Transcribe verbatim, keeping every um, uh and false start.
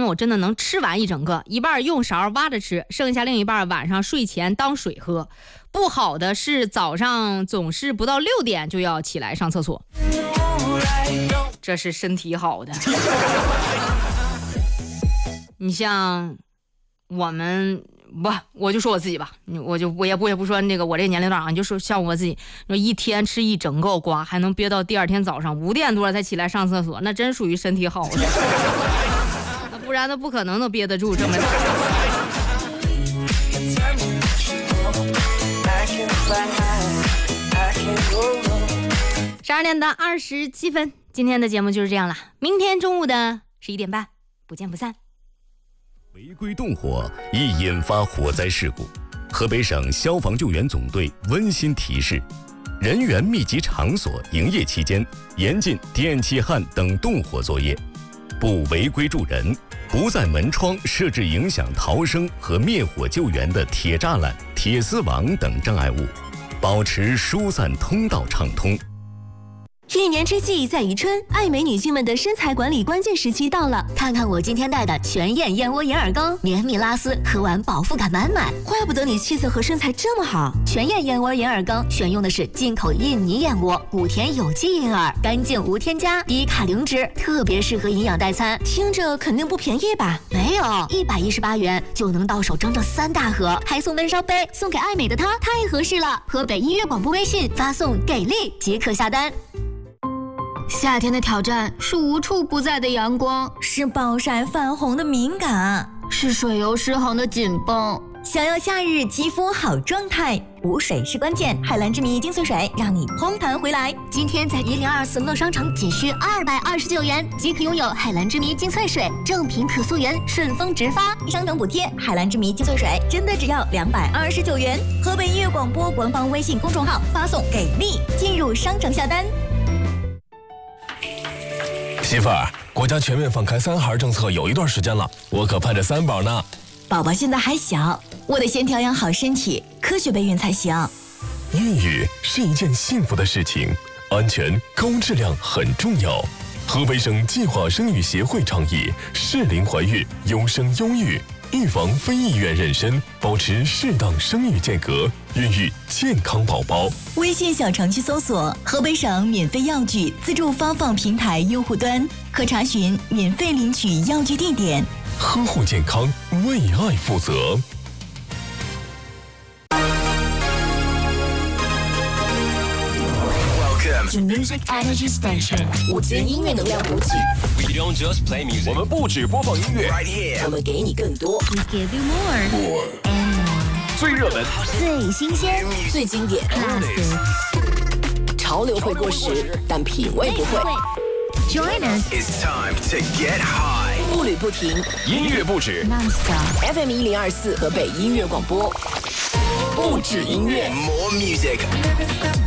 我真的能吃完一整个，一半用勺挖着吃，剩下另一半晚上睡前当水喝。不好的是早上总是不到六点就要起来上厕所，这是身体好的。你像我们不，我就说我自己吧，我就我也不也不说那个我这年龄段啊，你就说像我自己，说一天吃一整个瓜，还能憋到第二天早上五点多才起来上厕所，那真属于身体好的。那不然那不可能能憋得住这么大。十二点的二十七分，今天的节目就是这样了。明天中午的十一点半，不见不散。 违规动火易引发火灾事故，河北省消防救援总队温馨提示：人员密集场所营业期间，严禁电气焊等动火作业，不违规助人，不在门窗设置影响逃生和灭火救援的铁栅栏、铁丝网等障碍物，保持疏散通道畅通。 一年之计在于春，爱美女性们的身材管理关键时期到了。看看我今天带的全燕燕窝银耳羹，绵密拉丝，喝完饱腹感满满。怪不得你气色和身材这么好。全燕燕窝银耳羹选用的是进口印尼燕窝，谷田有机银耳，干净无添加，低卡零脂，特别适合营养代餐。听着肯定不便宜吧？没有，一百一十八元就能到手整整三大盒，还送温烧杯，送给爱美的她太合适了。河北音乐广播微信发送给力即可下单。夏天的挑战是无处不在的阳光， 是暴晒泛红的敏感， 是水油失衡的紧绷。 想要夏日肌肤好状态，补水是关键。海蓝之谜精粹水让你嘭弹回来。 今天在一零二四乐商城仅需二百二十九元即可拥有海蓝之谜精粹水，正品可溯源，顺丰直发， 商城补贴。海蓝之谜精粹水真的只要两百二十九元。河北音乐广播官方微信公众号发送给力，进入商城下单。 媳妇儿，国家全面放开三孩政策有一段时间了，我可盼着三宝呢。 宝宝现在还小，我得先调养好身体，科学备孕才行。 孕育是一件幸福的事情，安全高质量很重要。河北省计划生育协会倡议适龄怀孕，优生优育，预防非意愿妊娠，保持适当生育间隔，孕育健康宝宝。 微信小程序搜索河北省免费药具自助发放平台用户端，可查询免费领取药具地点。 呵护健康，为爱负责。 To Music Energy Station， 午间音乐能量补给。 We don't just play music， 我们不只播放音乐， right here， 我们给你更多。 We give you more more and more， 最热门、 最新鲜、最经典。潮流会过时，但品味不会。 Join us， It's time to get high， 步履不停， 音乐不止 non-stop F M 一零二四河北音乐广播，不止音乐 ，more music。